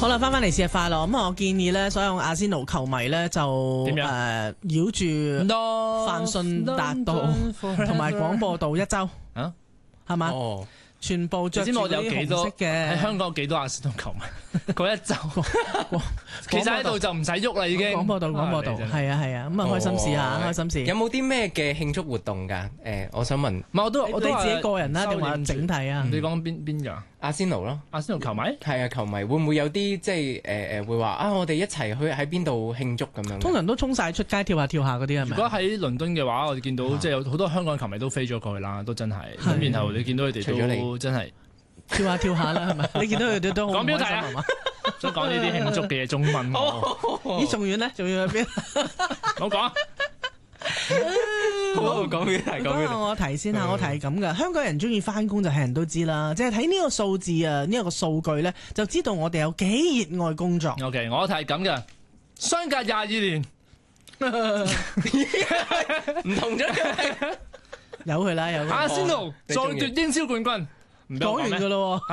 好啦，翻嚟節日快樂。咁我建議咧，所有阿仙奴球迷咧就點樣繞住泛信達道同埋廣播道一周啊， 係嘛？ 哦， 全部着住知我哋有幾多紅色嘅喺香港有幾多阿仙奴球迷？嗰一周，其實喺度就唔使喐啦，已經。 廣播道係啊係啊，咁啊開心事下，開心事。 有冇啲咩嘅慶祝活動㗎？我想問， 唔係我都你自己個人啦，定話整體啊？ 你講邊㗎？ 阿仙奴咯， 阿仙奴球迷係啊，球迷會唔會有啲即係會話啊？我哋一齊去喺邊度慶祝咁樣？ 通常都衝晒出街跳下嗰啲係咪？ 如果喺倫敦嘅話，我哋見到即係有好多香港球迷都飛咗過去啦，都真係。咁然後你見到佢哋都真係跳下啦，係咪？你見到佢哋都好講標題啊？想講呢啲慶祝嘅嘢，仲問我？ 咦，仲遠咧？仲要去邊？ 我講。 好，講標題，講標題。 我提先下，我提係咁噶。香港人中意翻工就係人都知啦，即係睇呢個數字啊，呢個數據咧，就知道我哋有幾熱愛工作。 OK， 我提咁嘅，相隔22年， 唔同咗。 有佢啦，有佢。 阿仙奴再奪英超冠軍，唔俾我講咩？ 講完噶咯。